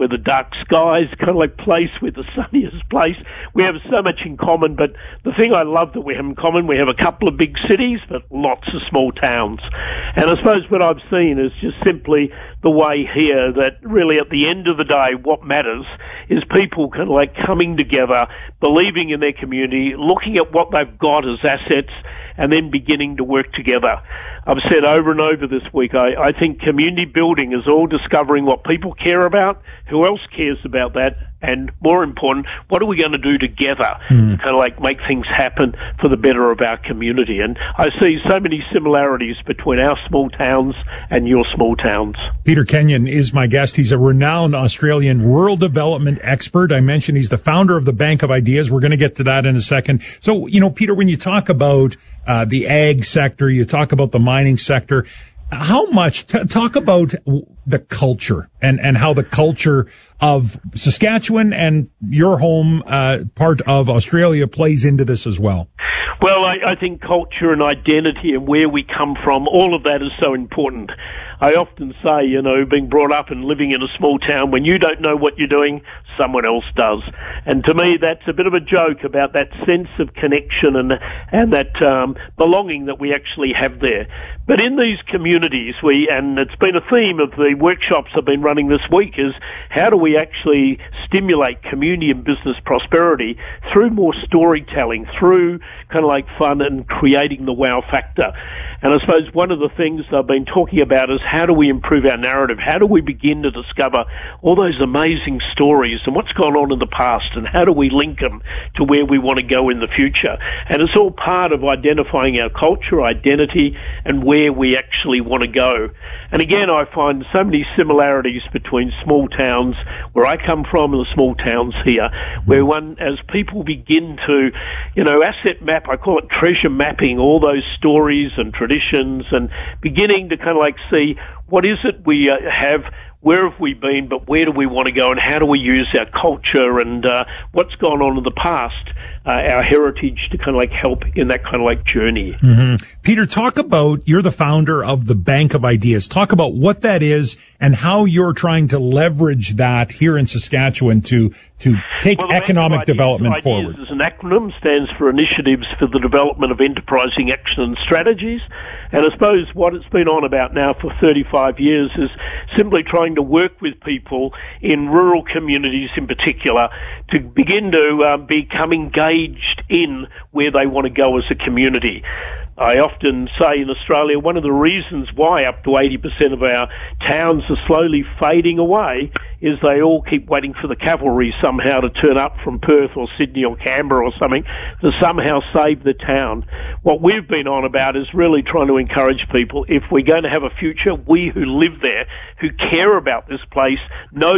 we're the dark skies kind of like place, we're the sunniest place. We have so much in common, but the thing I love that we have in common, we have a couple of big cities, but lots of small towns. And I suppose what I've seen is just simply the way here that really at the end of the day, what matters is people kind of like coming together, believing in their community, looking at what they've got as assets, and then beginning to work together. I've said over and over this week, I think community building is all discovering what people care about, who else cares about that, and more important, what are we going to do together to kind of like make things happen for the better of our community. And I see so many similarities between our small towns and your small towns. Peter Kenyon is my guest. He's a renowned Australian rural development expert. I mentioned he's the founder of the Bank of Ideas. We're going to get to that in a second. So, Peter, when you talk about the ag sector, you talk about the mining sector, how much, talk about the culture and how the culture of Saskatchewan and your home part of Australia plays into this as well. Well, I think culture and identity and where we come from, all of that is so important. I often say, being brought up and living in a small town, when you don't know what you're doing, someone else does. And to me, that's a bit of a joke about that sense of connection and that belonging that we actually have there. But in these communities, and it's been a theme of the workshops I've been running this week, is how do we actually stimulate community and business prosperity through more storytelling, through kind of like fun and creating the wow factor. And I suppose one of the things I've been talking about is how do we improve our narrative? How do we begin to discover all those amazing stories and what's gone on in the past, and how do we link them to where we want to go in the future? And it's all part of identifying our culture, identity, and where we actually want to go. And again, I find so many similarities between small towns where I come from and the small towns here, where as people begin to, asset map, I call it treasure mapping, all those stories and traditions, and beginning to kind of like see what is it we have, where have we been, but where do we want to go, and how do we use our culture and what's gone on in the past, our heritage, to kind of like help in that kind of like journey. Peter, talk about, you're the founder of the Bank of Ideas. Talk about what that is and how you're trying to leverage that here in Saskatchewan to take economic development forward. Ideas is an acronym, stands for Initiatives for the Development of Enterprising Action and Strategies. And I suppose what it's been on about now for 35 years is simply trying to work with people in rural communities in particular to begin to become engaged in where they want to go as a community. I often say in Australia, one of the reasons why up to 80% of our towns are slowly fading away is they all keep waiting for the cavalry somehow to turn up from Perth or Sydney or Canberra or something to somehow save the town. What we've been on about is really trying to encourage people, if we're going to have a future, we who live there, who care about this place, know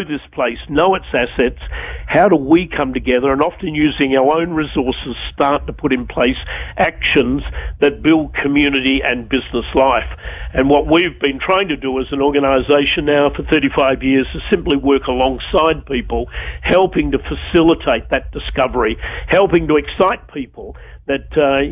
its assets, how do we come together and often using our own resources start to put in place actions that build community and business life. And what we've been trying to do as an organisation now for 35 years is simply work alongside people, helping to facilitate that discovery, helping to excite people that,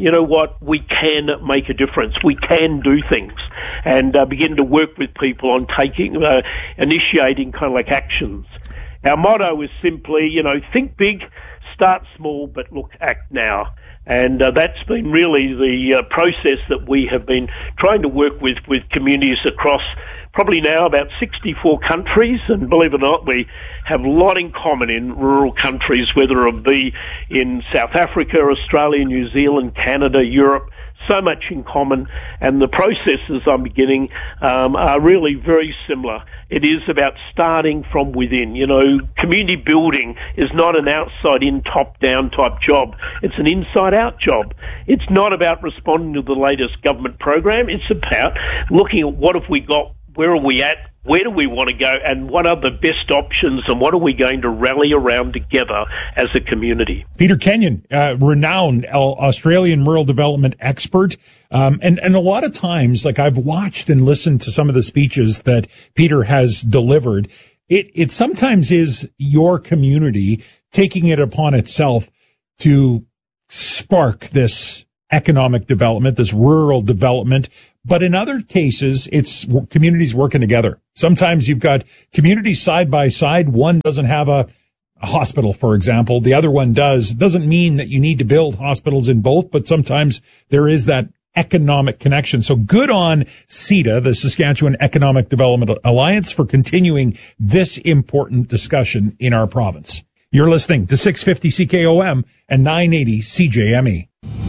we can make a difference. We can do things and begin to work with people on initiating kind of like actions. Our motto is simply, think big, start small, but act now. And that's been really the process that we have been trying to work with communities across probably now about 64 countries. And believe it or not, we have a lot in common in rural countries, whether it be in South Africa, Australia, New Zealand, Canada, Europe. So much in common, and the processes I'm beginning are really very similar. It is about starting from within. Community building is not an outside-in, top-down type job. It's an inside-out job. It's not about responding to the latest government program. It's about looking at what have we got, where are we at, where do we want to go, and what are the best options, and what are we going to rally around together as a community? Peter Kenyon, renowned Australian rural development expert. And a lot of times, like I've watched and listened to some of the speeches that Peter has delivered, it sometimes is your community taking it upon itself to spark this economic development, this rural development. But in other cases, it's communities working together. Sometimes you've got communities side by side. One doesn't have a hospital, for example. The other one does. It doesn't mean that you need to build hospitals in both, but sometimes there is that economic connection. So good on CEDA, the Saskatchewan Economic Development Alliance, for continuing this important discussion in our province. You're listening to 650 CKOM and 980 CJME.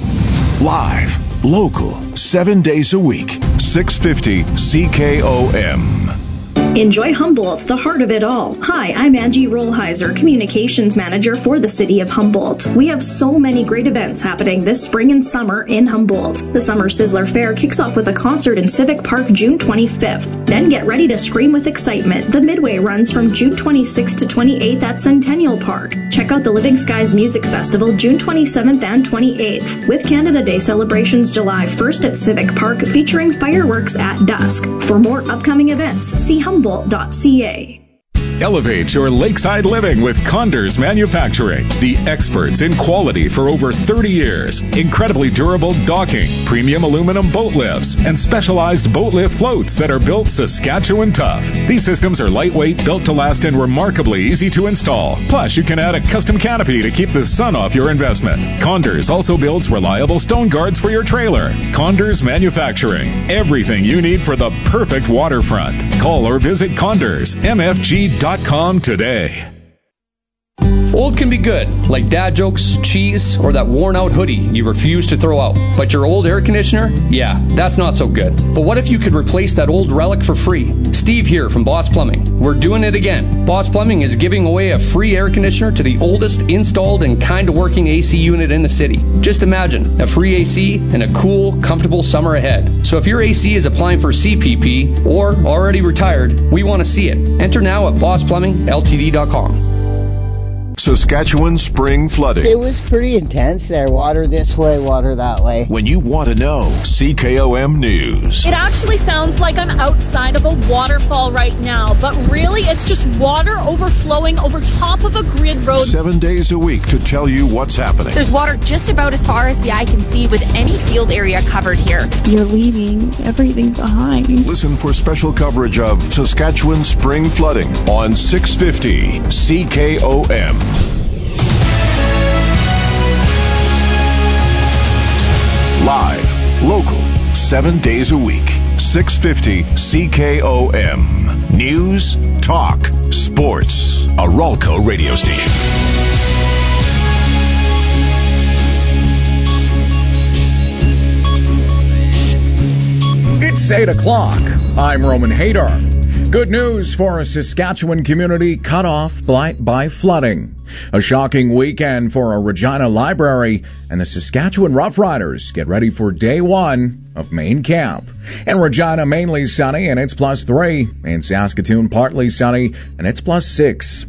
Live, local, 7 days a week, 650 CKOM. Enjoy Humboldt, the heart of it all. Hi, I'm Angie Rollheiser, Communications Manager for the City of Humboldt. We have so many great events happening this spring and summer in Humboldt. The Summer Sizzler Fair kicks off with a concert in Civic Park June 25th. Then get ready to scream with excitement. The Midway runs from June 26th to 28th at Centennial Park. Check out the Living Skies Music Festival June 27th and 28th, with Canada Day celebrations July 1st at Civic Park featuring fireworks at dusk. For more upcoming events, see Humboldt.ca. Elevate your lakeside living with Condors Manufacturing, the experts in quality for over 30 years. Incredibly durable docking, premium aluminum boat lifts, and specialized boat lift floats that are built Saskatchewan tough. These systems are lightweight, built to last, and remarkably easy to install. Plus, you can add a custom canopy to keep the sun off your investment. Condors also builds reliable stone guards for your trailer. Condors Manufacturing, everything you need for the perfect waterfront. Call or visit CondorsMFG.com today. Old can be good, like dad jokes, cheese, or that worn-out hoodie you refuse to throw out. But your old air conditioner? Yeah, that's not so good. But what if you could replace that old relic for free? Steve here from Boss Plumbing. We're doing it again. Boss Plumbing is giving away a free air conditioner to the oldest installed and kind-of-working AC unit in the city. Just imagine, a free AC and a cool, comfortable summer ahead. So if your AC is applying for CPP or already retired, we want to see it. Enter now at BossPlumbingLTD.com. Saskatchewan spring flooding. It was pretty intense there. Water this way, water that way. When you want to know, CKOM News. It actually sounds like I'm outside of a waterfall right now, but really it's just water overflowing over top of a grid road. 7 days a week to tell you what's happening. There's water just about as far as the eye can see with any field area covered here. You're leaving everything behind. Listen for special coverage of Saskatchewan spring flooding on 650 CKOM. Live, local, 7 days a week, 650 CKOM. News, talk, sports. A Ralco radio station. It's 8 o'clock. I'm Roman Hadar. Good news for a Saskatchewan community cut off by flooding. A shocking weekend for a Regina library, and the Saskatchewan Roughriders get ready for day one of main camp. In Regina, mainly sunny, and it's +3. In Saskatoon, partly sunny, and it's +6.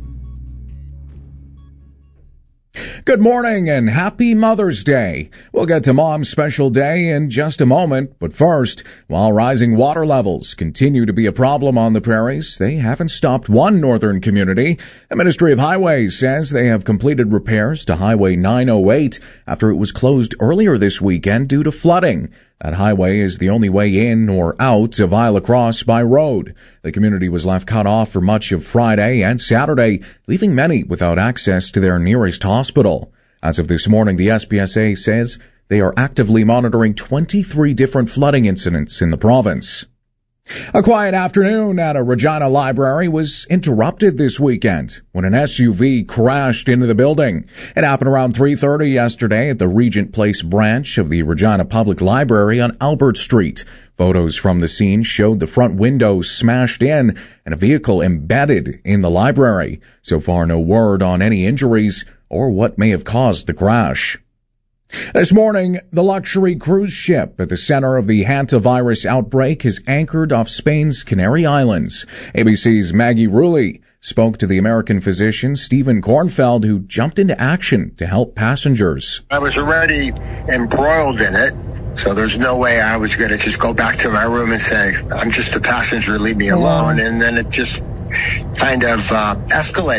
Good morning and happy Mother's Day. We'll get to Mom's special day in just a moment, but first, while rising water levels continue to be a problem on the prairies, they haven't stopped one northern community. The Ministry of Highways says they have completed repairs to Highway 908 after it was closed earlier this weekend due to flooding. That highway is the only way in or out of Isle Across by road. The community was left cut off for much of Friday and Saturday, leaving many without access to their nearest hospital. As of this morning, the SPSA says they are actively monitoring 23 different flooding incidents in the province. A quiet afternoon at a Regina library was interrupted this weekend when an SUV crashed into the building. It happened around 3:30 yesterday at the Regent Place branch of the Regina Public Library on Albert Street. Photos from the scene showed the front windows smashed in and a vehicle embedded in the library. So far, no word on any injuries or what may have caused the crash. This morning, the luxury cruise ship at the center of the hantavirus outbreak is anchored off Spain's Canary Islands. ABC's Maggie Rulli spoke to the American physician Stephen Kornfeld, who jumped into action to help passengers. I was already embroiled in it, so there's no way I was going to just go back to my room and say, I'm just a passenger, leave me alone. And then it just kind of escalated.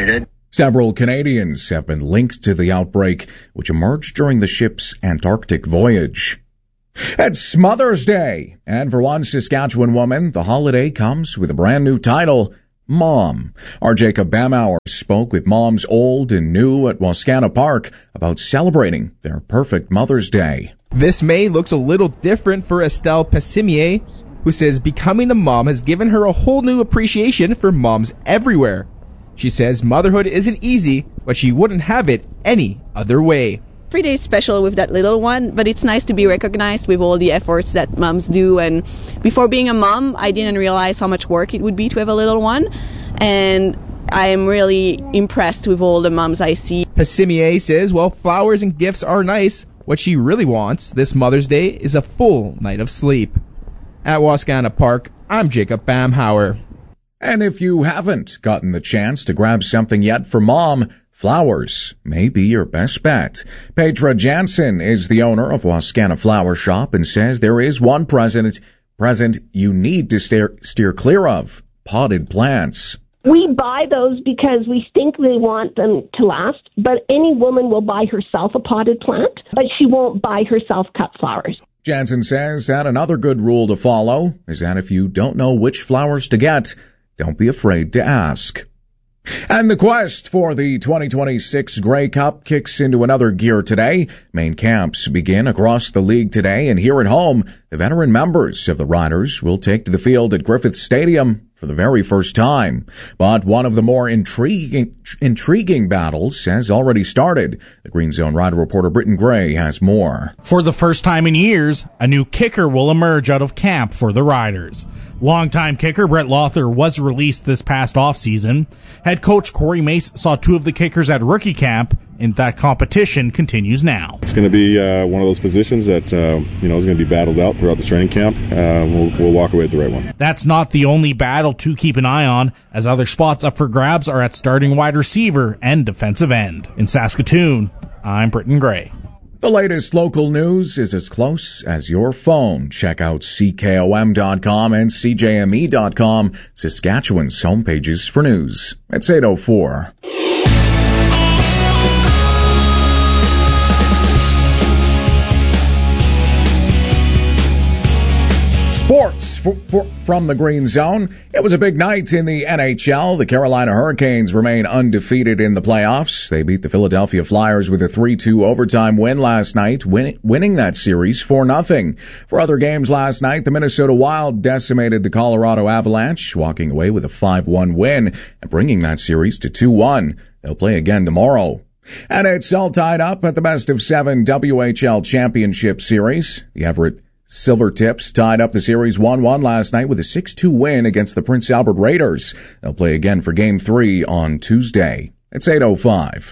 Several Canadians have been linked to the outbreak, which emerged during the ship's Antarctic voyage. It's Mother's Day, and for one Saskatchewan woman, the holiday comes with a brand new title, Mom. Our Jacob Bamauer spoke with moms old and new at Wascana Park about celebrating their perfect Mother's Day. This May looks a little different for Estelle Passimier, who says becoming a mom has given her a whole new appreciation for moms everywhere. She says motherhood isn't easy, but she wouldn't have it any other way. Every day is special with that little one, but it's nice to be recognized with all the efforts that moms do. And before being a mom, I didn't realize how much work it would be to have a little one. And I am really impressed with all the moms I see. Passimier says, while flowers and gifts are nice, what she really wants this Mother's Day is a full night of sleep. At Wascana Park, I'm Jacob Bamhauer. And if you haven't gotten the chance to grab something yet for Mom, flowers may be your best bet. Petra Jansen is the owner of Wascana Flower Shop and says there is one present you need to steer clear of: potted plants. We buy those because we think they want them to last, but any woman will buy herself a potted plant, but she won't buy herself cut flowers. Jansen says that another good rule to follow is that if you don't know which flowers to get, don't be afraid to ask. And the quest for the 2026 Grey Cup kicks into another gear today. Main camps begin across the league today, and here at home, the veteran members of the Riders will take to the field at Griffith Stadium for the very first time. But one of the more intriguing battles has already started. The Green Zone Rider reporter Britton Gray has more. For the first time in years, a new kicker will emerge out of camp for the Riders. Longtime kicker Brett Lawther was released this past offseason. Head coach Corey Mace saw two of the kickers at rookie camp, and that competition continues now. It's going to be one of those positions that is going to be battled out throughout the training camp. We'll walk away with the right one. That's not the only battle to keep an eye on, as other spots up for grabs are at starting wide receiver and defensive end. In Saskatoon, I'm Britton Gray. The latest local news is as close as your phone. Check out CKOM.com and CJME.com, Saskatchewan's homepages for news. It's 8:04. Sports from the Green Zone. It was a big night in the NHL. The Carolina Hurricanes remain undefeated in the playoffs. They beat the Philadelphia Flyers with a 3-2 overtime win last night, winning that series 4-0. For other games last night, the Minnesota Wild decimated the Colorado Avalanche, walking away with a 5-1 win and bringing that series to 2-1. They'll play again tomorrow. And it's all tied up at the best of 7 WHL Championship Series. The Everett Silvertips tied up the series 1-1 last night with a 6-2 win against the Prince Albert Raiders. They'll play again for Game 3 on Tuesday. It's 8:05.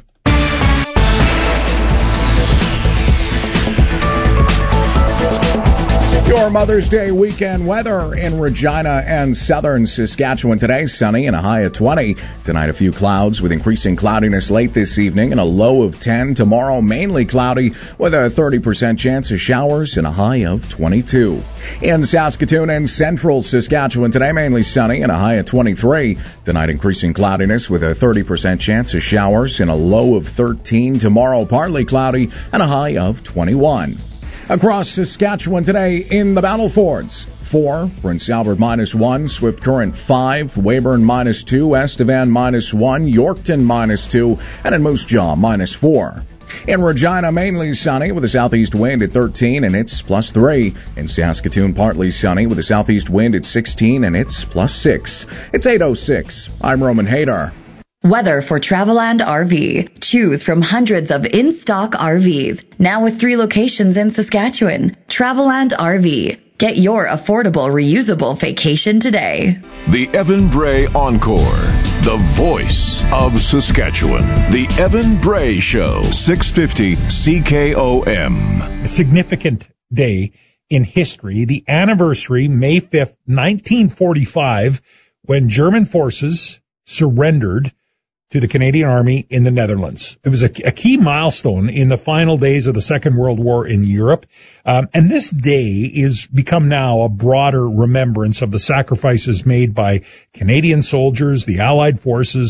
Your Mother's Day weekend weather in Regina and southern Saskatchewan today. Sunny and a high of 20. Tonight a few clouds with increasing cloudiness late this evening and a low of 10. Tomorrow mainly cloudy with a 30% chance of showers and a high of 22. In Saskatoon and central Saskatchewan today mainly sunny and a high of 23. Tonight increasing cloudiness with a 30% chance of showers and a low of 13. Tomorrow partly cloudy and a high of 21. Across Saskatchewan today in the Battlefords, 4, Prince Albert -1, Swift Current 5, Weyburn -2, Estevan -1, Yorkton -2, and in Moose Jaw -4. In Regina, mainly sunny with a southeast wind at 13 and it's +3. In Saskatoon, partly sunny with a southeast wind at 16 and it's +6. It's 8:06. I'm Roman Hader. Weather for Traveland RV. Choose from hundreds of in-stock RVs. Now with 3 locations in Saskatchewan. Traveland RV. Get your affordable, reusable vacation today. The Evan Bray Encore. The voice of Saskatchewan. The Evan Bray Show. 650 CKOM. A significant day in history. The anniversary, May 5th, 1945, when German forces surrendered to the Canadian Army in the Netherlands. It was a key milestone in the final days of the Second World War in Europe. And this day is become now a broader remembrance of the sacrifices made by Canadian soldiers, the Allied forces,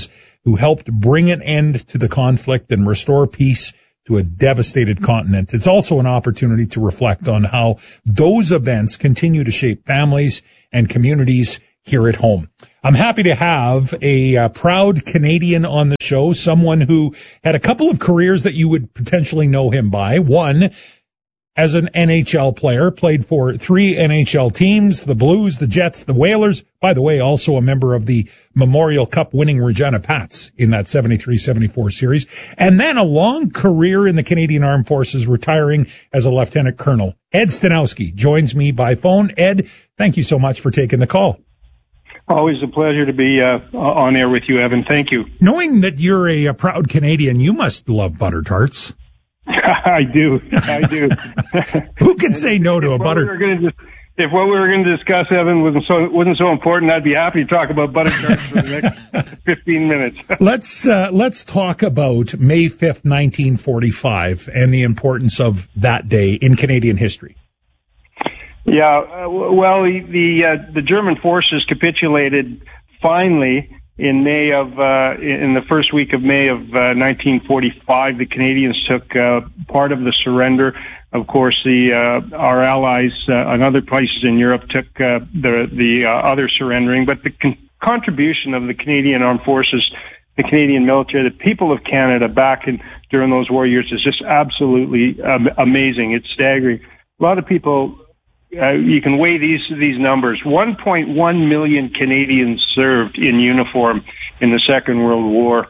who helped bring an end to the conflict and restore peace to a devastated continent. It's also an opportunity to reflect on how those events continue to shape families and communities here at home. I'm happy to have a proud Canadian on the show, someone who had a couple of careers that you would potentially know him by. One, as an NHL player, played for 3 NHL teams, the Blues, the Jets, the Whalers. By the way, also a member of the Memorial Cup winning Regina Pats in that 73-74 series. And then a long career in the Canadian Armed Forces, retiring as a lieutenant colonel. Ed Stanowski joins me by phone. Ed, thank you so much for taking the call. Always a pleasure to be on air with you, Evan. Thank you. Knowing that you're a proud Canadian, you must love butter tarts. I do. Who can say no to a butter? If what we were going to discuss, Evan, wasn't so important, I'd be happy to talk about butter tarts for the next 15 minutes. Let's talk about May 5th, 1945, and the importance of that day in Canadian history. Yeah, well, the German forces capitulated finally in the first week of May of 1945. The Canadians took part of the surrender. Of course, our allies in other places in Europe took the other surrendering. But the contribution of the Canadian Armed Forces, the Canadian military, the people of Canada back during those war years is just absolutely amazing. It's staggering. A lot of people. You can weigh these numbers. 1.1 million Canadians served in uniform in the Second World War.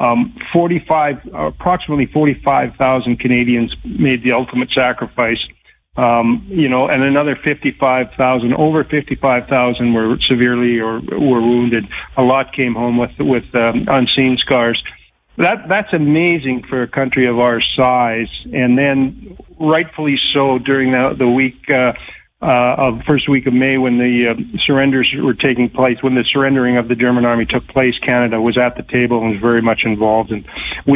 Approximately 45,000 Canadians made the ultimate sacrifice. And another over 55,000 were severely or were wounded. A lot came home with unseen scars. That's amazing for a country of our size. And then, rightfully so, during the week of first week of May, when the surrenders were taking place, when the surrendering of the German army took place, Canada was at the table and was very much involved. And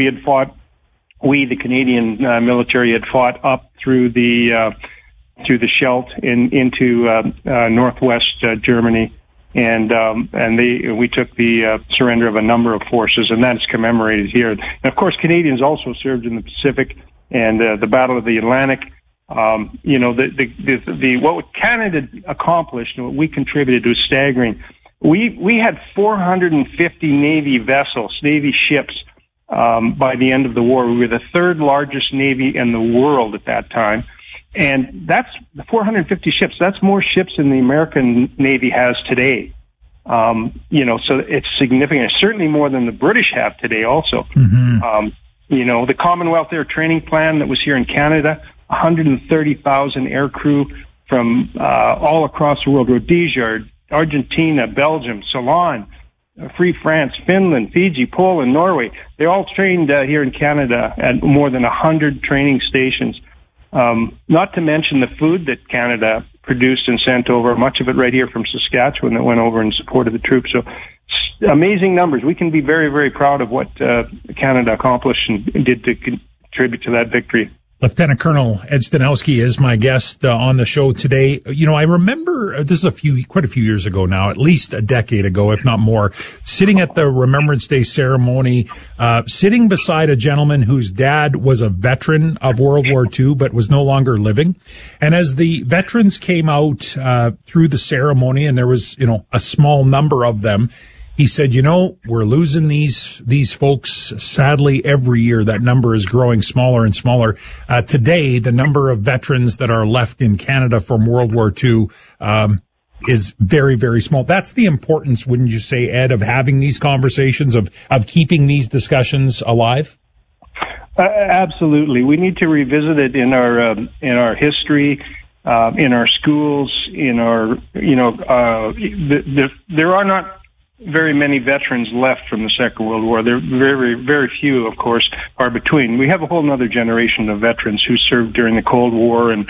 the Canadian military had fought up through the Scheldt into northwest Germany, and we took the surrender of a number of forces, and that's commemorated here. And of course, Canadians also served in the Pacific and the Battle of the Atlantic. What Canada accomplished and what we contributed was staggering. We had 450 Navy vessels, Navy ships, by the end of the war. We were the third largest Navy in the world at that time. And that's 450 ships. That's more ships than the American Navy has today. So it's significant. It's certainly more than the British have today also. Mm-hmm. The Commonwealth Air Training Plan that was here in Canada, 130,000 air crew from all across the world, Rhodesia, Argentina, Belgium, Ceylon, Free France, Finland, Fiji, Poland, Norway. They all trained here in Canada at more than 100 training stations. Not to mention the food that Canada produced and sent over, much of it right here from Saskatchewan that went over in support of the troops. So amazing numbers. We can be very, very proud of what Canada accomplished and did to contribute to that victory. Lieutenant Colonel Ed Stanowski is my guest on the show today. I remember this is quite a few years ago now, at least a decade ago, if not more, sitting at the Remembrance Day ceremony, sitting beside a gentleman whose dad was a veteran of World War II, but was no longer living. And as the veterans came out through the ceremony, and there was, a small number of them, he said, we're losing these folks sadly every year. That number is growing smaller and smaller. Today, the number of veterans that are left in Canada from World War II is very, very small. That's the importance, wouldn't you say, Ed, of having these conversations, of keeping these discussions alive? Absolutely. We need to revisit it in our history, in our schools, in our, there are not very many veterans left from the Second World War. There are very, very few, of course, are between. We have a whole other generation of veterans who served during the Cold War and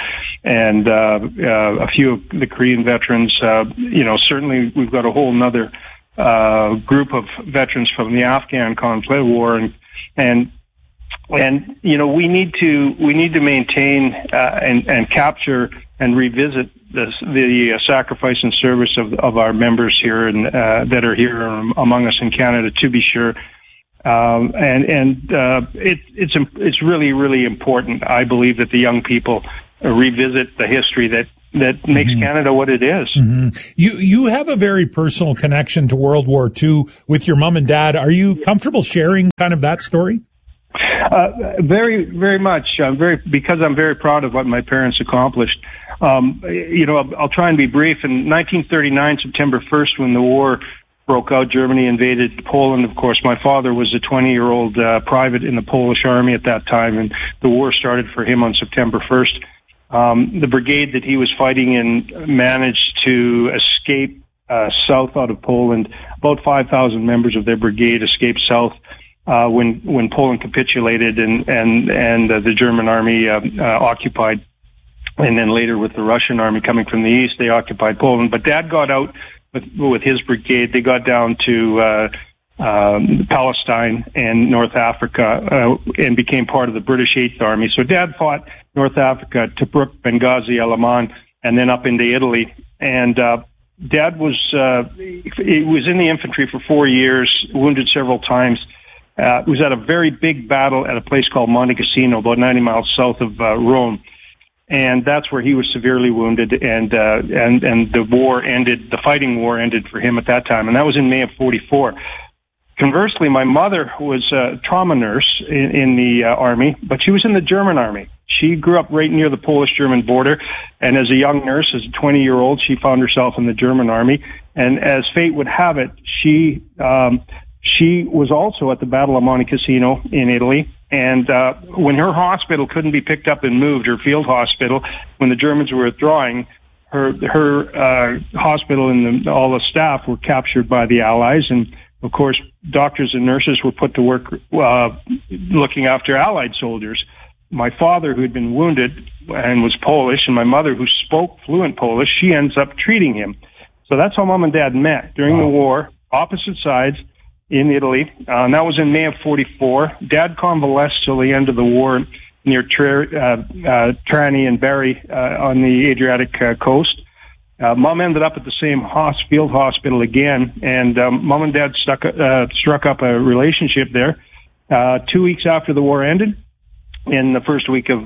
a few of the Korean veterans. Certainly we've got a whole other group of veterans from the Afghan conflict war, and we need to maintain and capture and revisit the sacrifice and service of our members here and that are here among us in Canada, to be sure. It's really, really important, I believe, that the young people revisit the history that makes Canada what it is. You have a very personal connection to World War II with your mom and dad. Are you comfortable sharing kind of that story? Very, very much. Because I'm very proud of what my parents accomplished. I'll try and be brief. In 1939, September 1st, when the war broke out, Germany invaded Poland. Of course, my father was a 20-year-old private in the Polish army at that time, and the war started for him on September 1st. The brigade that he was fighting in managed to escape south out of Poland. About 5,000 members of their brigade escaped south when Poland capitulated and the German army occupied. And then later with the Russian army coming from the east, they occupied Poland. But Dad got out with his brigade. They got down to Palestine and North Africa and became part of the British 8th Army. So Dad fought North Africa, Tobruk, Benghazi, El Aman, and then up into Italy. And Dad was in the infantry for 4 years, wounded several times. Was at a very big battle at a place called Monte Cassino, about 90 miles south of Rome. And that's where he was severely wounded, and the war ended, the fighting war ended for him at that time, and that was in May of 44. Conversely, my mother was a trauma nurse in the army, but she was in the German army. She grew up right near the Polish-German border, and as a young nurse, as a 20-year-old, she found herself in the German army, and as fate would have it, she was also at the Battle of Monte Cassino in Italy. And when her hospital couldn't be picked up and moved, her field hospital, when the Germans were withdrawing, her hospital and all the staff were captured by the Allies. And, of course, doctors and nurses were put to work looking after Allied soldiers. My father, who had been wounded and was Polish, and my mother, who spoke fluent Polish, she ends up treating him. So that's how Mom and Dad met during the war, opposite sides, in Italy, and that was in May of 44. Dad convalesced till the end of the war near Trani and Bari on the Adriatic coast. Mom ended up at the same field hospital again, and Mom and Dad struck up a relationship there. 2 weeks after the war ended, in the first week of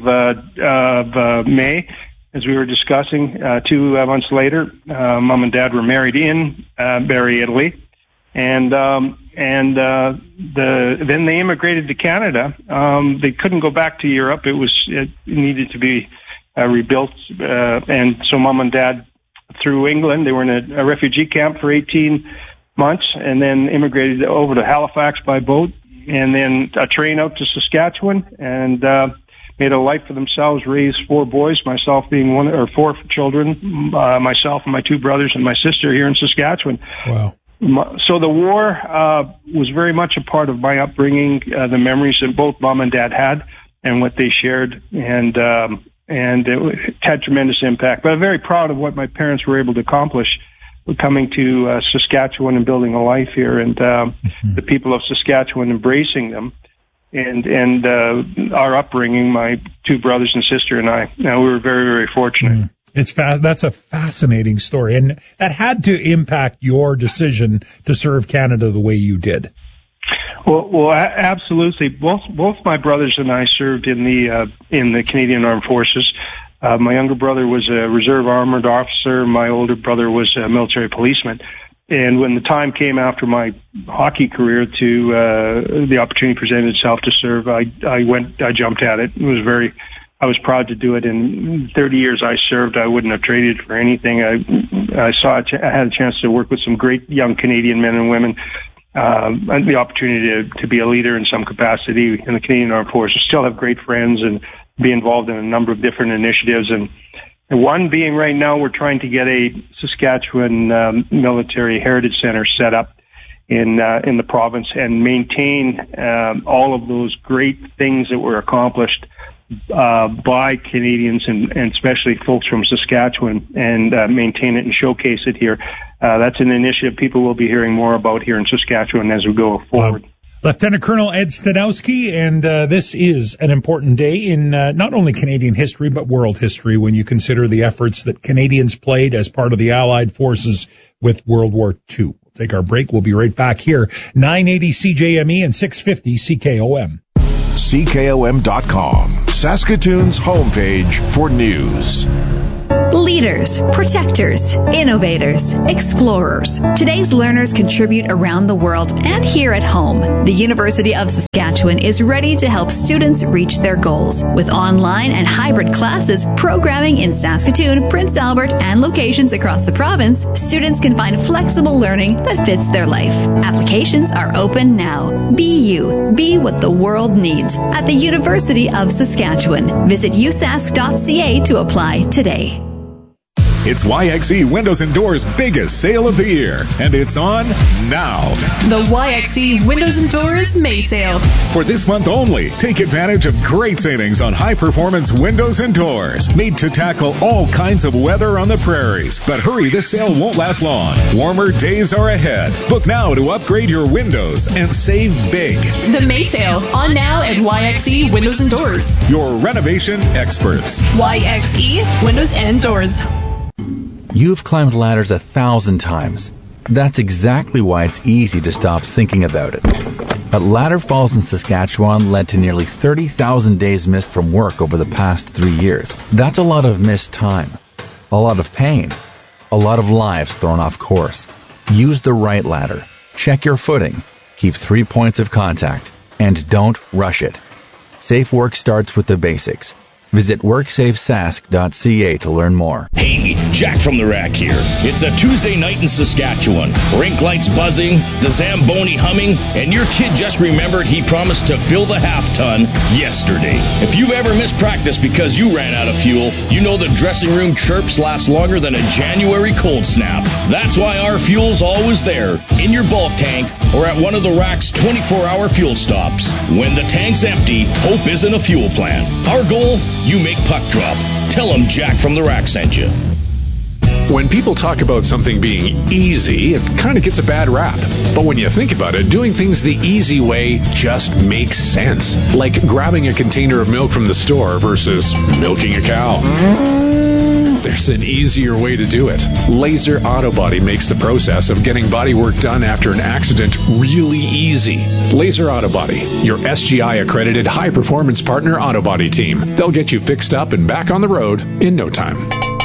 May, as we were discussing, 2 months later, Mom and Dad were married in Bari, Italy. And then they immigrated to Canada. They couldn't go back to Europe. It needed to be rebuilt. And so Mom and Dad, through England, they were in a refugee camp for 18 months and then immigrated over to Halifax by boat and then a train out to Saskatchewan and made a life for themselves, raised 4 boys, myself being 4 children, myself and my 2 brothers and my sister here in Saskatchewan. Wow. So the war was very much a part of my upbringing, the memories that both Mom and Dad had and what they shared, and it had tremendous impact. But I'm very proud of what my parents were able to accomplish coming to Saskatchewan and building a life here, and the people of Saskatchewan embracing them, and our upbringing, my 2 brothers and sister and I. We were very, very fortunate. That's a fascinating story, and that had to impact your decision to serve Canada the way you did. Well, absolutely. Both my brothers and I served in the Canadian Armed Forces. My younger brother was a reserve armored officer. My older brother was a military policeman. And when the time came after my hockey career to the opportunity presented itself to serve, I jumped at it. I was proud to do it. In 30 years I served, I wouldn't have traded for anything. I had a chance to work with some great young Canadian men and women, and the opportunity to be a leader in some capacity in the Canadian Armed Forces. Still have great friends and be involved in a number of different initiatives. And one being right now, we're trying to get a Saskatchewan Military Heritage Center set up in the province and maintain all of those great things that were accomplished by Canadians and especially folks from Saskatchewan, and maintain it and showcase it here. That's an initiative people will be hearing more about here in Saskatchewan as we go forward. Lieutenant Colonel Ed Stanowski, and this is an important day in not only Canadian history but world history when you consider the efforts that Canadians played as part of the Allied forces with World War II. Take our break. We'll be right back here. 980 CJME and 650 CKOM. CKOM.com, Saskatoon's homepage for news. Leaders, protectors, innovators, explorers. Today's learners contribute around the world and here at home. The University of Saskatchewan is ready to help students reach their goals. With online and hybrid classes, programming in Saskatoon, Prince Albert, and locations across the province, students can find flexible learning that fits their life. Applications are open now. Be you. Be what the world needs at the University of Saskatchewan. Visit usask.ca to apply today. It's YXE Windows and Doors' biggest sale of the year, and it's on now. The YXE Windows and Doors May Sale. For this month only, take advantage of great savings on high-performance windows and doors, made to tackle all kinds of weather on the prairies. But hurry, this sale won't last long. Warmer days are ahead. Book now to upgrade your windows and save big. The May Sale, on now at YXE Windows and Doors. Your renovation experts. YXE Windows and Doors. You've climbed ladders 1,000 times. That's exactly why it's easy to stop thinking about it. But Ladder Falls in Saskatchewan led to nearly 30,000 days missed from work over the past 3 years. That's a lot of missed time, a lot of pain, a lot of lives thrown off course. Use the right ladder. Check your footing. Keep 3 points of contact. And don't rush it. Safe work starts with the basics. Visit WorksafeSask.ca to learn more. Hey, Jack from the Rack here. It's a Tuesday night in Saskatchewan. Rink lights buzzing, the Zamboni humming, and your kid just remembered he promised to fill the half-ton yesterday. If you've ever missed practice because you ran out of fuel, you know the dressing room chirps last longer than a January cold snap. That's why our fuel's always there, in your bulk tank, or at one of the Rack's 24-hour fuel stops. When the tank's empty, hope isn't a fuel plan. Our goal? You make puck drop. Tell them Jack from the Rack sent you. When people talk about something being easy, it kind of gets a bad rap. But when you think about it, doing things the easy way just makes sense. Like grabbing a container of milk from the store versus milking a cow. There's an easier way to do it. Laser Auto Body makes the process of getting body work done after an accident really easy. Laser Auto Body, your SGI-accredited high-performance partner auto body team. They'll get you fixed up and back on the road in no time.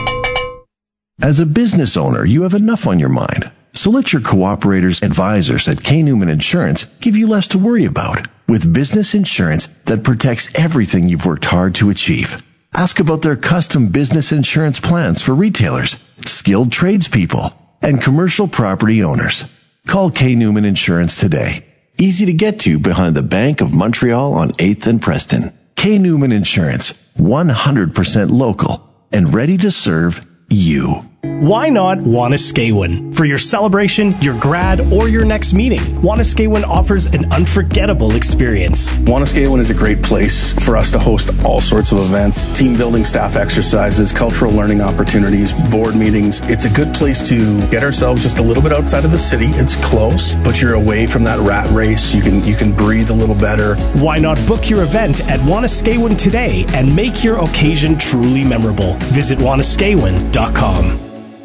As a business owner, you have enough on your mind. So let your cooperators advisors at K. Newman Insurance give you less to worry about with business insurance that protects everything you've worked hard to achieve. Ask about their custom business insurance plans for retailers, skilled tradespeople, and commercial property owners. Call K. Newman Insurance today. Easy to get to behind the Bank of Montreal on 8th and Preston. K. Newman Insurance, 100% local and ready to serve you. Why not Wanuskewin? For your celebration, your grad, or your next meeting, Wanuskewin offers an unforgettable experience. Wanuskewin is a great place for us to host all sorts of events, team building, staff exercises, cultural learning opportunities, board meetings. It's a good place to get ourselves just a little bit outside of the city. It's close, but you're away from that rat race. You can breathe a little better. Why not book your event at Wanuskewin today and make your occasion truly memorable? Visit Wanuskewin.com.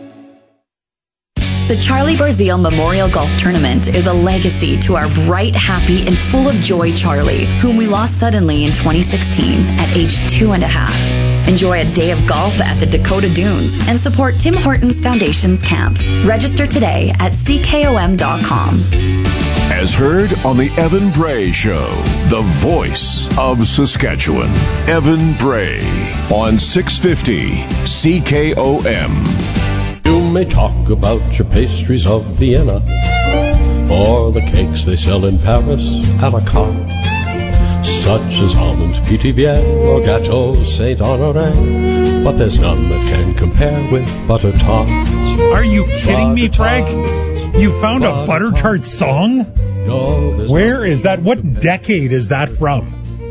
The Charlie Barzile Memorial Golf Tournament is a legacy to our bright, happy, and full of joy Charlie, whom we lost suddenly in 2016 at age 2.5. Enjoy a day of golf at the Dakota Dunes and support Tim Hortons Foundation's camps. Register today at CKOM.com. As heard on the Evan Bray Show, the voice of Saskatchewan. Evan Bray on 650 CKOM. You may talk about your pastries of Vienna or the cakes they sell in Paris a la carte, such as almond Petit Vienne or Gâteau Saint Honoré, but there's none that can compare with butter tarts. Are you kidding me, Frank? You found a butter tart song? Where is that? What decade is that from?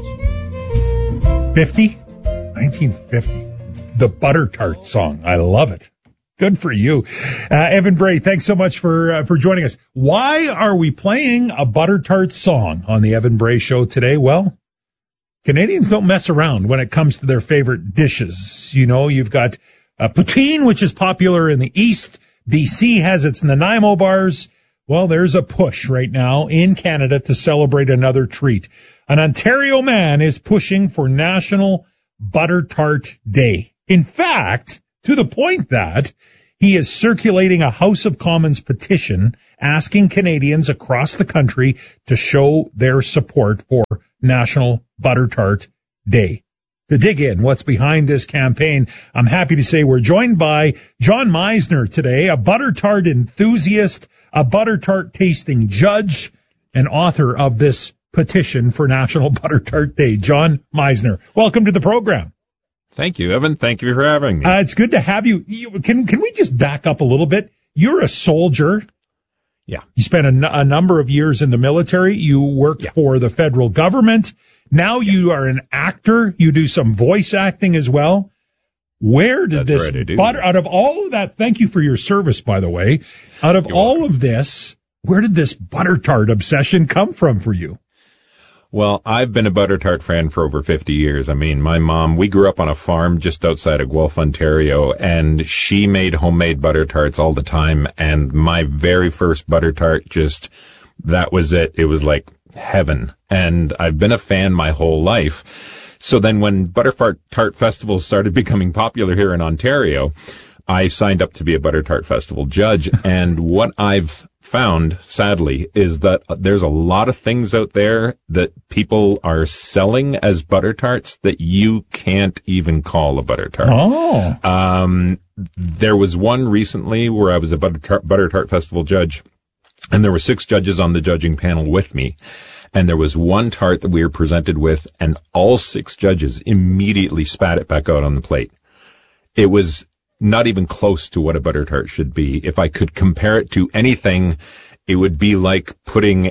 50? 1950. The butter tart song. I love it. Good for you. Evan Bray, thanks so much for joining us. Why are we playing a butter tart song on the Evan Bray Show today? Well, Canadians don't mess around when it comes to their favorite dishes. You know, you've got poutine, which is popular in the East. BC has its Nanaimo bars. Well, there's a push right now in Canada to celebrate another treat. An Ontario man is pushing for National Butter Tart Day. In fact, to the point that he is circulating a House of Commons petition asking Canadians across the country to show their support for National Butter Tart Day. To dig in what's behind this campaign, I'm happy to say we're joined by John Meisner today, a butter tart enthusiast, a butter tart tasting judge, and author of this petition for National Butter Tart Day. John Meisner, welcome to the program. Thank you, Evan. Thank you for having me. It's good to have you. Can we just back up a little bit? You're a soldier. Yeah. You spent a number of years in the military. You worked for the federal government. Now you are an actor. You do some voice acting as well. Where did this butter, out of all of that, thank you for your service, by the way, out of all of this, where did this butter tart obsession come from for you? Well, I've been a butter tart fan for over 50 years. I mean, my mom, we grew up on a farm just outside of Guelph, Ontario, and she made homemade butter tarts all the time. And my very first butter tart, that was it. It was like heaven. And I've been a fan my whole life. So then when butter tart festivals started becoming popular here in Ontario, I signed up to be a butter tart festival judge. And what I've found, sadly, is that there's a lot of things out there that people are selling as butter tarts that you can't even call a butter tart. Oh. There was one recently where I was a butter tart festival judge, and there were 6 judges on the judging panel with me. And there was one tart that we were presented with, and all 6 judges immediately spat it back out on the plate. It was not even close to what a butter tart should be. If I could compare it to anything, it would be like putting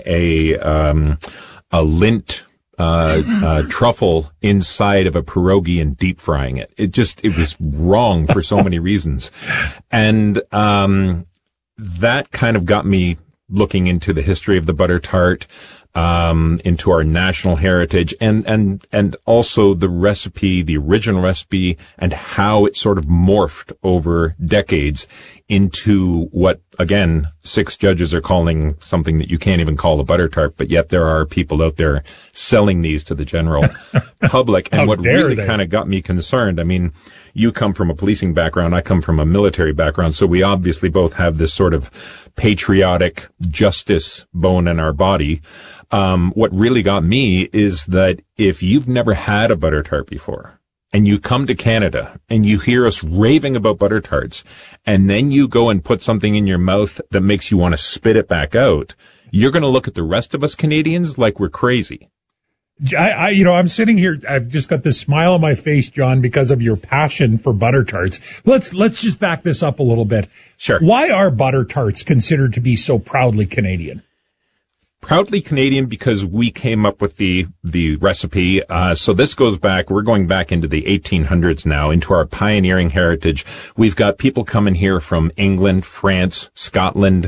a lint truffle inside of a pierogi and deep frying it. It was wrong for so many reasons. And that kind of got me looking into the history of the butter tart, into our national heritage, and also the recipe, the original recipe, and how it sort of morphed over decades into what, again, 6 judges are calling something that you can't even call a butter tart, but yet there are people out there selling these to the general public. And what really kind of got me concerned, I mean, you come from a policing background, I come from a military background, so we obviously both have this sort of patriotic justice bone in our body. What really got me is that if you've never had a butter tart before, and you come to Canada and you hear us raving about butter tarts, and then you go and put something in your mouth that makes you want to spit it back out, you're going to look at the rest of us Canadians like we're crazy. I'm sitting here, I've just got this smile on my face, John, because of your passion for butter tarts. Let's just back this up a little bit. Sure. Why are butter tarts considered to be so proudly Canadian? Proudly Canadian because we came up with the recipe. So this goes back, we're going back into the 1800s now, into our pioneering heritage. We've got people coming here from England, France, Scotland,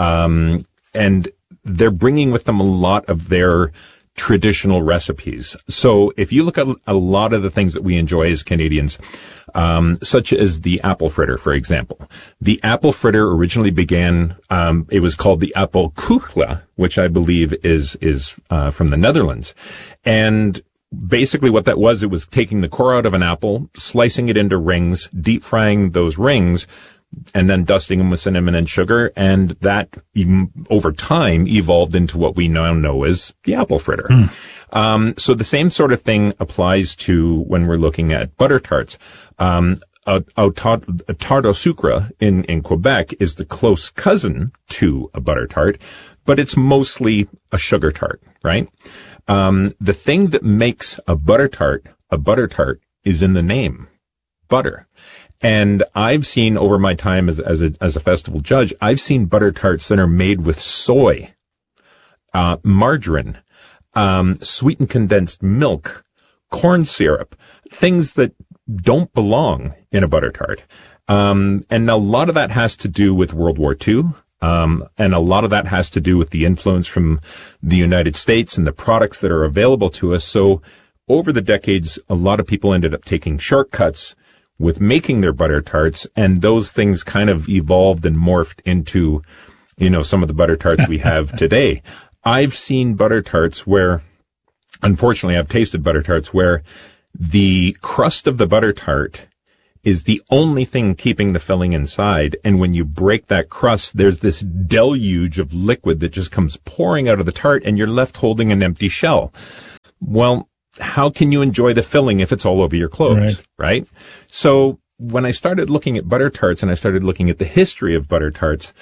and they're bringing with them a lot of their traditional recipes. So if you look at a lot of the things that we enjoy as Canadians, such as the apple fritter, for example. The apple fritter originally began, it was called the apple koekle, which I believe is from the Netherlands. And basically what that was, it was taking the core out of an apple, slicing it into rings, deep frying those rings, and then dusting them with cinnamon and sugar, and that over time evolved into what we now know as the apple fritter. So the same sort of thing applies to when we're looking at butter tarts. A tarte au sucre in Quebec is the close cousin to a butter tart, but it's mostly a sugar tart, right? The thing that makes a butter tart is in the name, butter. And I've seen over my time as a festival judge, I've seen butter tarts that are made with soy, margarine, sweetened condensed milk, corn syrup, things that don't belong in a butter tart. And a lot of that has to do with World War II. And a lot of that has to do with the influence from the United States and the products that are available to us. So over the decades, a lot of people ended up taking shortcuts with making their butter tarts, and those things kind of evolved and morphed into some of the butter tarts we have today. I've seen butter tarts where, unfortunately, I've tasted butter tarts where the crust of the butter tart is the only thing keeping the filling inside. And when you break that crust, there's this deluge of liquid that just comes pouring out of the tart, and you're left holding an empty shell. Well, how can you enjoy the filling if it's all over your clothes, right? So when I started looking at butter tarts and I started looking at the history of butter tarts,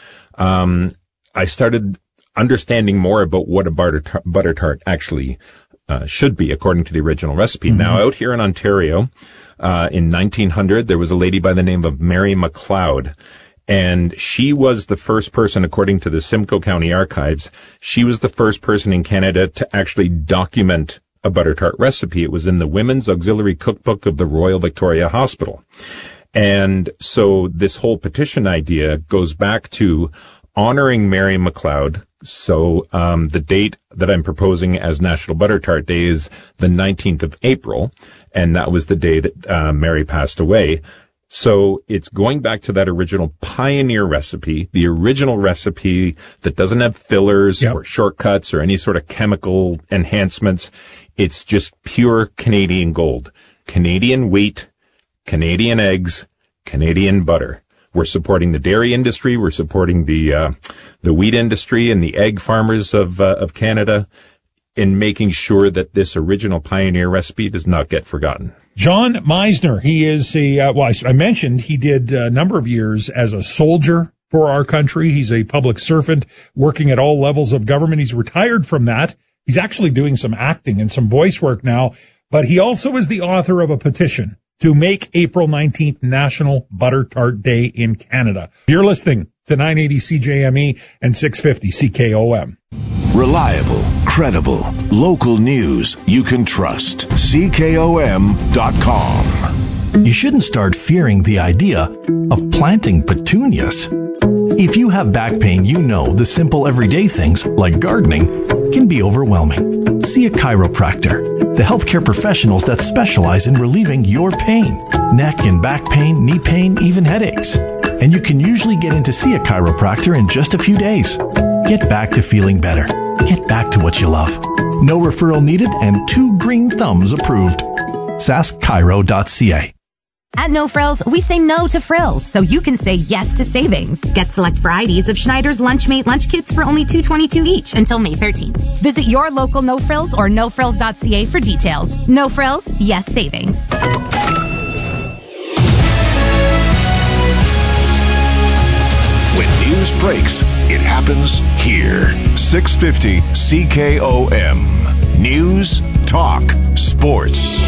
I started understanding more about what a butter tart actually should be according to the original recipe. Mm-hmm. Now, out here in Ontario, in 1900, there was a lady by the name of Mary McLeod, and she was the first person, according to the Simcoe County Archives, she was the first person in Canada to actually document a butter tart recipe. It was in the Women's Auxiliary Cookbook of the Royal Victoria Hospital. And so this whole petition idea goes back to honoring Mary McLeod. So the date that I'm proposing as National Butter Tart Day is the 19th of April, and that was the day that Mary passed away. So it's going back to that original pioneer recipe, the original recipe that doesn't have fillers or shortcuts or any sort of chemical enhancements. It's just pure Canadian gold. Canadian wheat, Canadian eggs, Canadian butter. We're supporting the dairy industry. We're supporting the wheat industry and the egg farmers of Canada in making sure that this original pioneer recipe does not get forgotten. John Meisner, he is I mentioned he did a number of years as a soldier for our country. He's a public servant working at all levels of government. He's retired from that. He's actually doing some acting and some voice work now, but he also is the author of a petition to make April 19th National Butter Tart Day in Canada. You're listening to 980 CJME and 650 CKOM. Reliable, credible, local news you can trust. CKOM.com. You shouldn't start fearing the idea of planting petunias. If you have back pain, you know the simple everyday things, like gardening, can be overwhelming. See a chiropractor, the healthcare professionals that specialize in relieving your pain, neck and back pain, knee pain, even headaches. And you can usually get in to see a chiropractor in just a few days. Get back to feeling better. Get back to what you love. No referral needed and 2 green thumbs approved. saskchiro.ca. At No Frills, we say no to frills, so you can say yes to savings. Get select varieties of Schneider's Lunchmate lunch kits for only $2.22 each until May 13th. Visit your local No Frills or nofrills.ca for details. No Frills, yes savings. When news breaks, it happens here. 650 CKOM. News, talk, sports.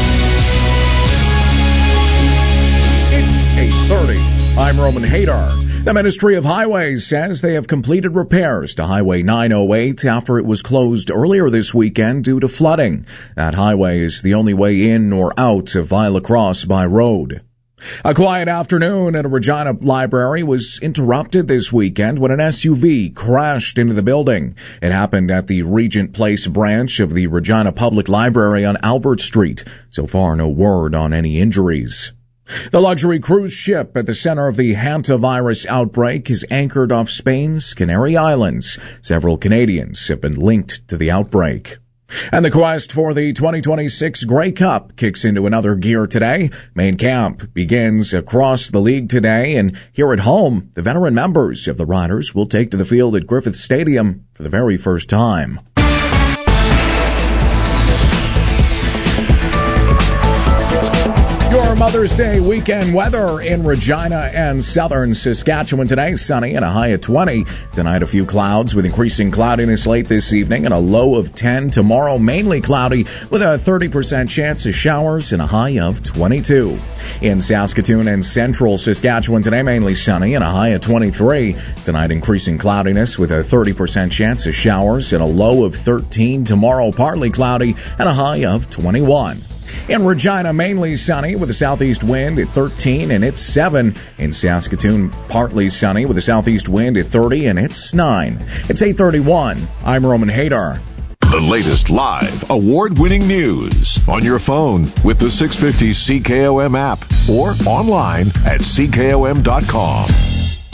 It's 8:30. I'm Roman Hadar. The Ministry of Highways says they have completed repairs to Highway 908 after it was closed earlier this weekend due to flooding. That highway is the only way in or out of Viola Cross by road. A quiet afternoon at a Regina library was interrupted this weekend when an SUV crashed into the building. It happened at the Regent Place branch of the Regina Public Library on Albert Street. So far, no word on any injuries. The luxury cruise ship at the center of the hantavirus outbreak is anchored off Spain's Canary Islands. Several Canadians have been linked to the outbreak. And the quest for the 2026 Grey Cup kicks into another gear today. Main camp begins across the league today, and here at home, the veteran members of the Riders will take to the field at Griffith Stadium for the very first time. Your Mother's Day weekend weather in Regina and southern Saskatchewan today. Sunny and a high of 20. Tonight, a few clouds with increasing cloudiness late this evening and a low of 10. Tomorrow, mainly cloudy with a 30% chance of showers and a high of 22. In Saskatoon and central Saskatchewan today, mainly sunny and a high of 23. Tonight, increasing cloudiness with a 30% chance of showers and a low of 13. Tomorrow, partly cloudy and a high of 21. In Regina, mainly sunny with a southeast wind at 13 and it's 7. In Saskatoon, partly sunny with a southeast wind at 30 and it's 9. It's 8:31. I'm Roman Hadar. The latest live, award-winning news on your phone with the 650 CKOM app or online at CKOM.com.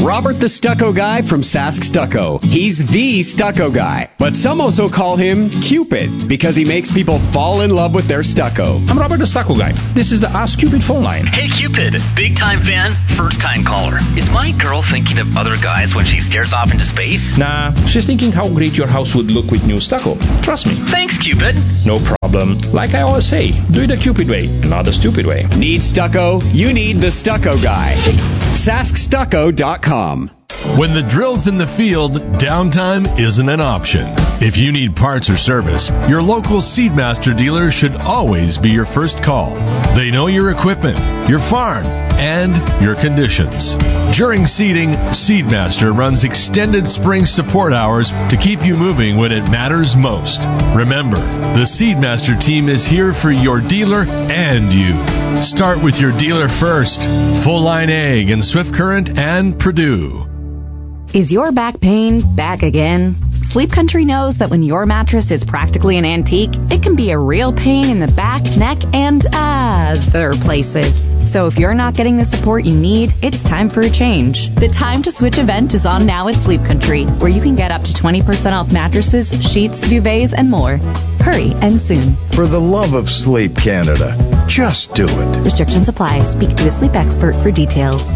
Robert the Stucco Guy from Sask Stucco. He's the stucco guy, but some also call him Cupid because he makes people fall in love with their stucco. I'm Robert the Stucco Guy. This is the Ask Cupid phone line. Hey Cupid, big time fan, first time caller. Is my girl thinking of other guys when she stares off into space? Nah, she's thinking how great your house would look with new stucco. Trust me. Thanks, Cupid. No problem. Like I always say, do it the Cupid way, not the stupid way. Need stucco? You need the Stucco Guy. SaskStucco.com. When the drill's in the field, downtime isn't an option. If you need parts or service, your local Seedmaster dealer should always be your first call. They know your equipment, your farm, and your conditions. During seeding, Seedmaster runs extended spring support hours to keep you moving when it matters most. Remember, the Seedmaster team is here for your dealer and you. Start with your dealer first. Full Line Ag and Swift Current and Purdue. Is your back pain back again? Sleep Country knows that when your mattress is practically an antique, it can be a real pain in the back, neck, and other places. So if you're not getting the support you need, it's time for a change. The Time to Switch event is on now at Sleep Country, where you can get up to 20% off mattresses, sheets, duvets, and more. Hurry and soon. For the love of Sleep Canada, just do it. Restrictions apply. Speak to a sleep expert for details.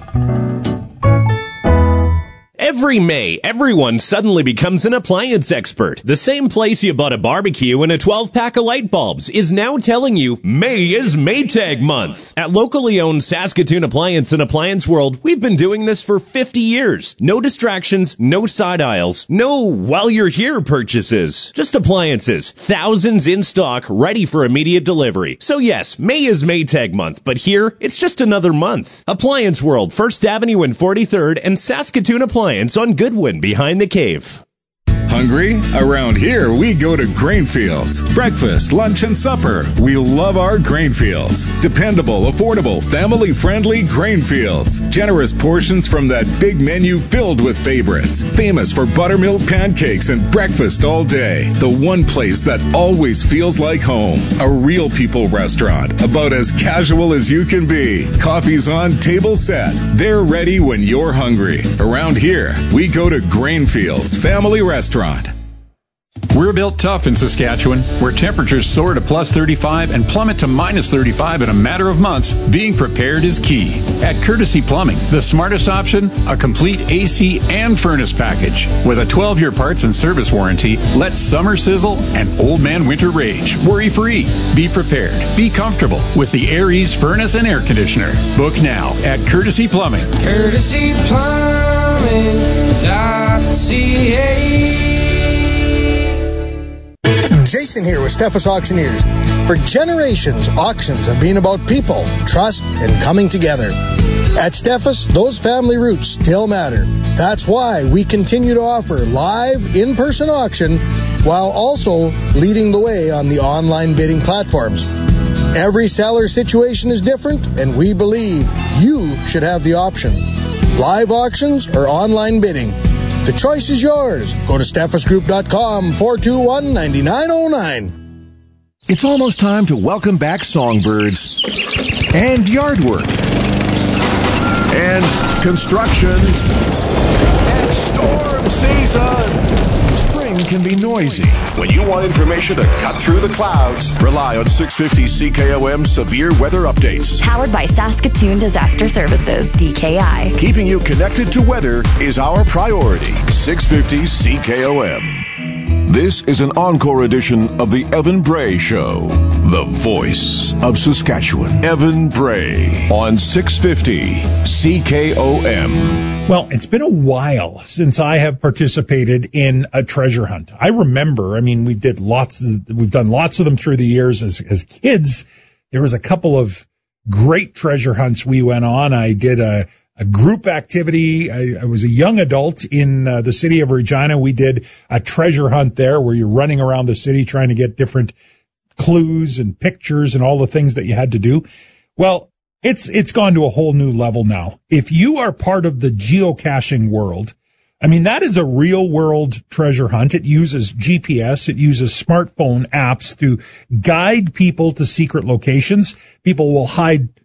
Every May, everyone suddenly becomes an appliance expert. The same place you bought a barbecue and a 12-pack of light bulbs is now telling you May is Maytag month. At locally owned Saskatoon Appliance and Appliance World, we've been doing this for 50 years. No distractions, no side aisles, no while you're here purchases. Just appliances, thousands in stock, ready for immediate delivery. So yes, May is Maytag month, but here, it's just another month. Appliance World, 1st Avenue and 43rd, and Saskatoon Appliance on Goodwin behind the cave. Hungry? Around here, we go to Grainfields. Breakfast, lunch, and supper. We love our Grainfields. Dependable, affordable, family-friendly Grainfields. Generous portions from that big menu filled with favorites. Famous for buttermilk pancakes and breakfast all day. The one place that always feels like home. A real people restaurant. About as casual as you can be. Coffee's on, table set. They're ready when you're hungry. Around here, we go to Grainfields Family Restaurant. We're built tough in Saskatchewan, where temperatures soar to plus 35 and plummet to minus 35 in a matter of months. Being prepared is key. At Courtesy Plumbing, the smartest option, a complete AC and furnace package. With a 12-year parts and service warranty, let summer sizzle and old man winter rage. Worry-free. Be prepared. Be comfortable with the Air Ease furnace and air conditioner. Book now at Courtesy Plumbing. Courtesy Plumbing.ca. Jason here with Steffes Auctioneers. For generations, auctions have been about people, trust, and coming together. At Steffes, those family roots still matter. That's why we continue to offer live, in-person auction while also leading the way on the online bidding platforms. Every seller situation is different, and we believe you should have the option. Live auctions or online bidding. The choice is yours. Go to SteffesGroup.com, 421-9909. It's almost time to welcome back songbirds and yard work and construction and storm season. Spring can be noisy. When you want information to cut through the clouds, rely on 650 CKOM severe weather updates. Powered by Saskatoon Disaster Services, DKI. Keeping you connected to weather is our priority. 650 CKOM. This is an encore edition of the Evan Bray Show, the voice of Saskatchewan. Evan Bray on 650 CKOM. Well, it's been a while since I have participated in a treasure hunt. I remember, we've done lots of them through the years as kids. There was a couple of great treasure hunts we went on. I did a group activity. I was a young adult in the city of Regina. We did a treasure hunt there where you're running around the city trying to get different clues and pictures and all the things that you had to do. Well, it's gone to a whole new level now. If you are part of the geocaching world, that is a real world treasure hunt. It uses GPS. It uses smartphone apps to guide people to secret locations. People will hide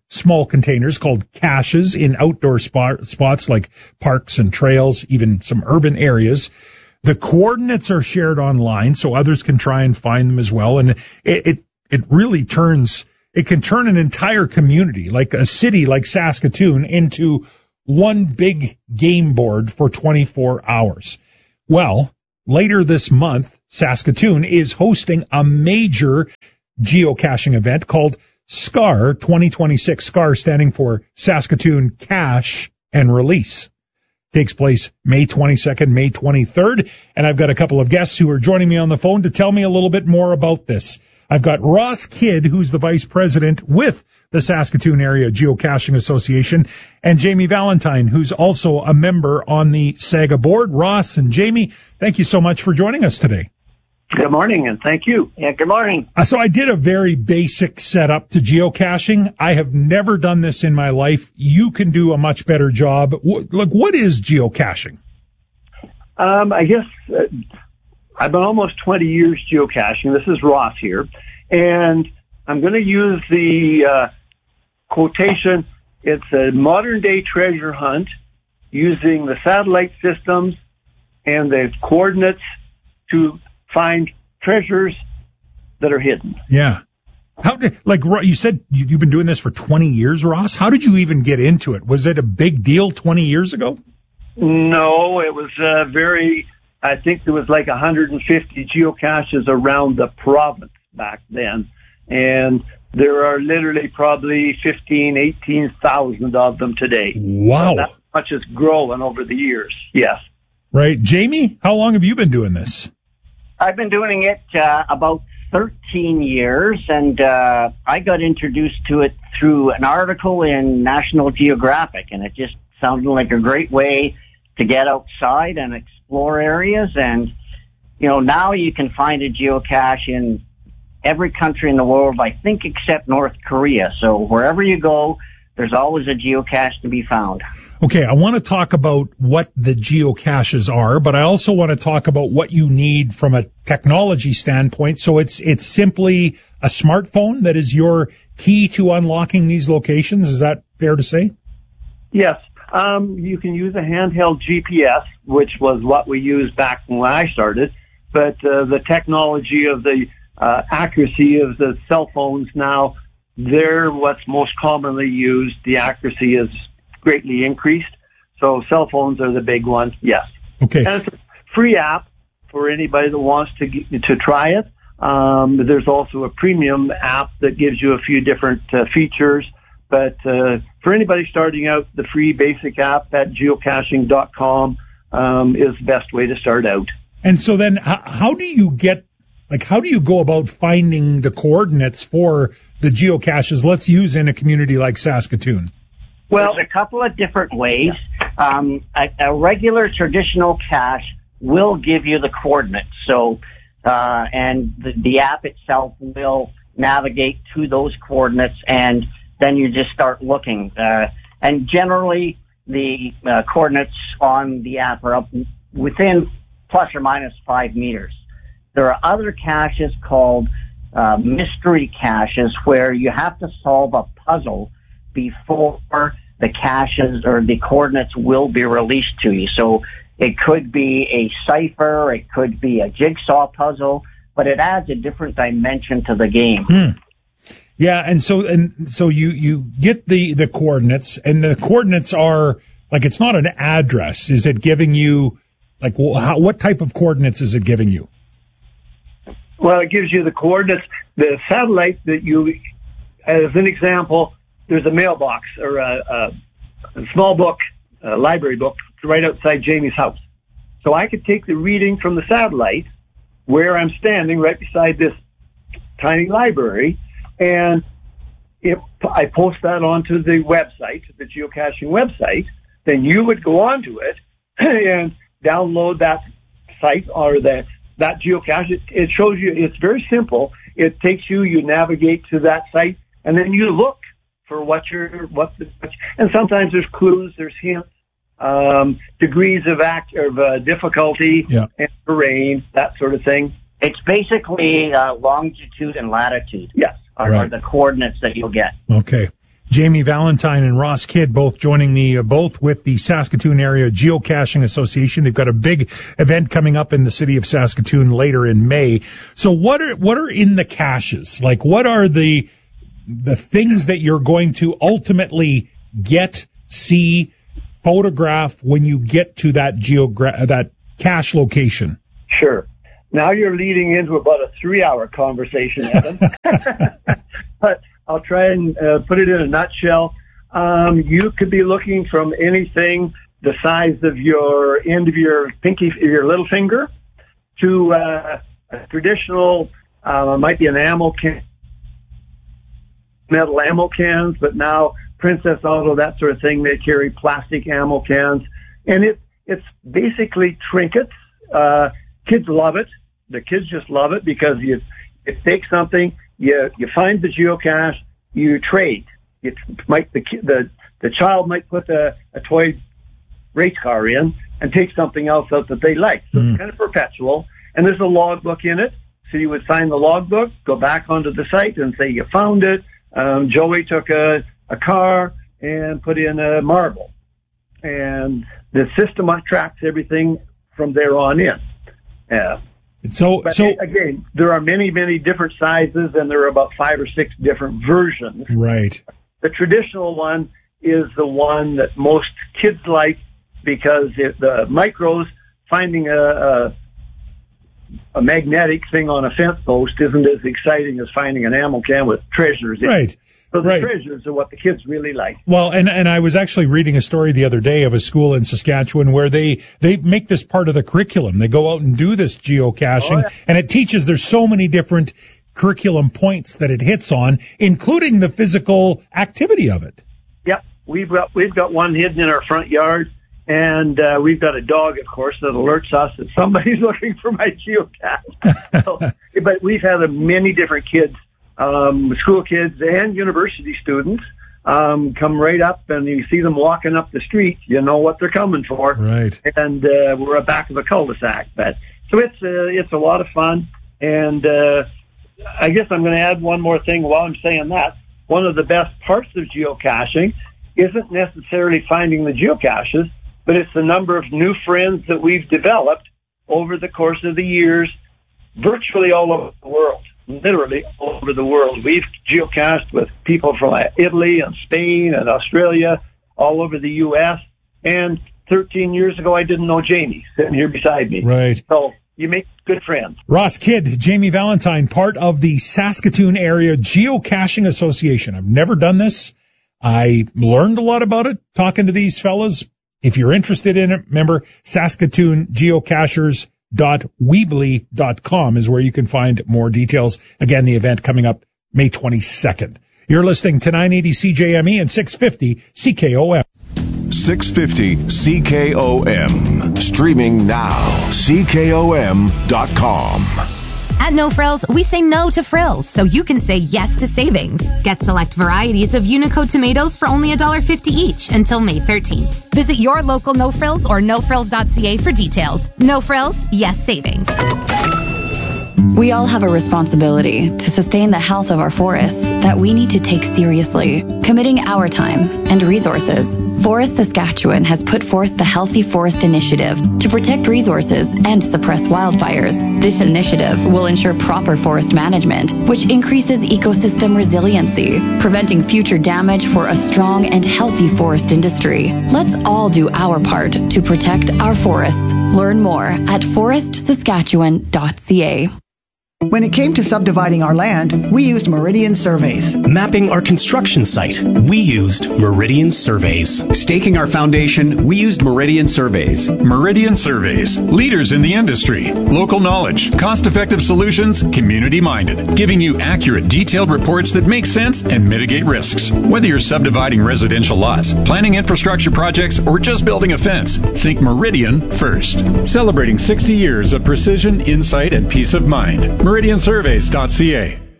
small containers called caches in outdoor spots like parks and trails, even some urban areas. The coordinates are shared online so others can try and find them as well. And it really it can turn an entire community, like a city like Saskatoon, into one big game board for 24 hours. Well, later this month, Saskatoon is hosting a major geocaching event called SCAR 2026. SCAR standing for Saskatoon Cache and Release. Takes place May 22nd, May 23rd, and I've got a couple of guests who are joining me on the phone to tell me a little bit more about this. I've got Ross Kidd, who's the vice president with the Saskatoon Area Geocaching Association, and Jamie Valentine, who's also a member on the SAGA board. Ross and Jamie, thank you so much for joining us today. Good morning, and thank you. Yeah, good morning. So I did a very basic setup to geocaching. I have never done this in my life. You can do a much better job. Look, what is geocaching? I guess I've been almost 20 years geocaching. This is Ross here. And I'm going to use the quotation. It's a modern-day treasure hunt using the satellite systems and the coordinates to find treasures that are hidden. Yeah. You said you've been doing this for 20 years, Ross? How did you even get into it? Was it a big deal 20 years ago? No, it was I think there was like 150 geocaches around the province back then. And there are literally probably 18,000 of them today. Wow. That much has grown over the years. Yes. Right. Jamie, how long have you been doing this? I've been doing it about 13 years, and I got introduced to it through an article in National Geographic, and it just sounded like a great way to get outside and explore areas. And, now you can find a geocache in every country in the world, I think, except North Korea. So wherever you go, there's always a geocache to be found. Okay, I want to talk about what the geocaches are, but I also want to talk about what you need from a technology standpoint. So it's simply a smartphone that is your key to unlocking these locations. Is that fair to say? Yes. You can use a handheld GPS, which was what we used back when I started, but the technology of the accuracy of the cell phones now, they're what's most commonly used. The accuracy is greatly increased. So cell phones are the big ones, yes. Okay. And it's a free app for anybody that wants to try it. There's also a premium app that gives you a few different features. But for anybody starting out, the free basic app at geocaching.com is the best way to start out. And so then how do you go about finding the coordinates for the geocaches, let's use in a community like Saskatoon? Well, there's a couple of different ways. A regular traditional cache will give you the coordinates. So, and the app itself will navigate to those coordinates, and then you just start looking. And generally, the coordinates on the app are up within plus or minus 5 meters. There are other caches called mystery caches where you have to solve a puzzle before the caches or the coordinates will be released to you. So it could be a cipher, it could be a jigsaw puzzle, but it adds a different dimension to the game. Yeah, and so you get the coordinates, and the coordinates are it's not an address. Is it giving you what type of coordinates is it giving you? Well, it gives you the coordinates. The satellite that you, as an example, there's a mailbox or a small book, a library book, right outside Jamie's house. So I could take the reading from the satellite where I'm standing right beside this tiny library, and if I post that onto the website, the geocaching website, then you would go onto it and download that site or that geocache. It shows you, it's very simple. It takes you navigate to that site, and then you look for and sometimes there's clues, there's hints, degrees of difficulty, and terrain, that sort of thing. It's basically longitude and latitude. Yes. Are the coordinates that you'll get. Okay. Jamie Valentine and Ross Kidd both joining me, both with the Saskatoon Area Geocaching Association. They've got a big event coming up in the city of Saskatoon later in May. So what are in the caches? Like, what are the things that you're going to ultimately get, see, photograph when you get to that cache location? Sure. Now you're leading into about a 3-hour conversation, Evan. But I'll try and put it in a nutshell. You could be looking from anything the size of your end of your your little finger, to a traditional, might be an ammo can, metal ammo cans, but now Princess Auto, that sort of thing, they carry plastic ammo cans. And it's basically trinkets. Kids love it. The kids just love it because you take something, you find the geocache, you trade. The child might put a toy race car in and take something else out that they like. So it's kind of perpetual. And there's a logbook in it. So you would sign the logbook, go back onto the site and say you found it. Joey took a car and put in a marble. And the system tracks everything from there on in. But again, there are many, many different sizes, and there are about 5 or 6 different versions. Right. The traditional one is the one that most kids like because the micros, finding a magnetic thing on a fence post isn't as exciting as finding an ammo can with treasures in it. Right. So the treasures are what the kids really like. Well, and I was actually reading a story the other day of a school in Saskatchewan where they make this part of the curriculum. They go out and do this geocaching, and it teaches, there's so many different curriculum points that it hits on, including the physical activity of it. Yep. We've got one hidden in our front yard, and we've got a dog, of course, that alerts us that somebody's looking for my geocache. But we've had many different kids, school kids and university students, come right up, and you see them walking up the street, you know what they're coming for. Right. And we're at back of a cul-de-sac. So it's a lot of fun. And I guess I'm going to add one more thing while I'm saying that. One of the best parts of geocaching isn't necessarily finding the geocaches, but it's the number of new friends that we've developed over the course of the years, virtually all over the world. Literally all over the world. We've geocached with people from Italy and Spain and Australia, all over the U.S. And 13 years ago, I didn't know Jamie sitting here beside me. Right. So you make good friends. Ross Kidd, Jamie Valentine, part of the Saskatoon Area Geocaching Association. I've never done this. I learned a lot about it talking to these fellas. If you're interested in it, remember SaskatoonGeocachers.weebly.com is where you can find more details. Again, the event coming up May 22nd. You're listening to 980 CJME and 650 CKOM. 650 CKOM. Streaming now. CKOM.com. At No Frills, we say no to frills, so you can say yes to savings. Get select varieties of Unico tomatoes for only $1.50 each until May 13th. Visit your local No Frills or nofrills.ca for details. No Frills, yes savings. We all have a responsibility to sustain the health of our forests that we need to take seriously, committing our time and resources. Forest Saskatchewan has put forth the Healthy Forest Initiative to protect resources and suppress wildfires. This initiative will ensure proper forest management, which increases ecosystem resiliency, preventing future damage for a strong and healthy forest industry. Let's all do our part to protect our forests. Learn more at forestsaskatchewan.ca. When it came to subdividing our land, we used Meridian Surveys. Mapping our construction site, we used Meridian Surveys. Staking our foundation, we used Meridian Surveys. Meridian Surveys, leaders in the industry. Local knowledge, cost-effective solutions, community-minded, giving you accurate, detailed reports that make sense and mitigate risks. Whether you're subdividing residential lots, planning infrastructure projects, or just building a fence, think Meridian first. Celebrating 60 years of precision, insight, and peace of mind. MeridianSurveys.ca.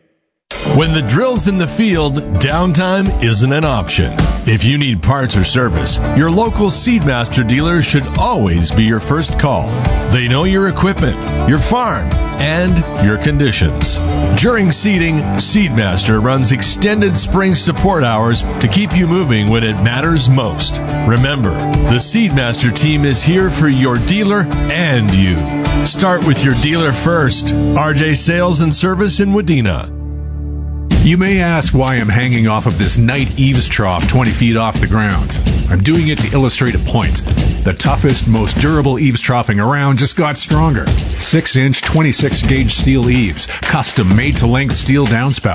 When the drill's in the field, downtime isn't an option. If you need parts or service, your local Seedmaster dealer should always be your first call. They know your equipment, your farm, and your conditions. During seeding, Seedmaster runs extended spring support hours to keep you moving when it matters most. Remember, the Seedmaster team is here for your dealer and you. Start with your dealer first. RJ Sales and Service in Wadena. You may ask why I'm hanging off of this Knight eaves trough 20 feet off the ground. I'm doing it to illustrate a point. The toughest, most durable eaves troughing around just got stronger. 6-inch, 26-gauge steel eaves, custom made-to-length steel downspout.